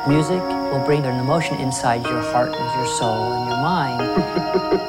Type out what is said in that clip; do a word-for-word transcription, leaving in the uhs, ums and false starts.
Music will bring an emotion inside your heart and your soul and your mind